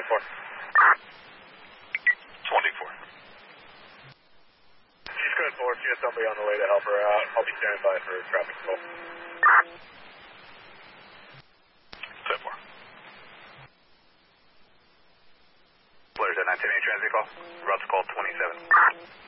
24. 24. She's good for. She has somebody on the way to help her out. I'll be standing by for traffic control. 10-4. Players at 910 transit call. Route to call 27.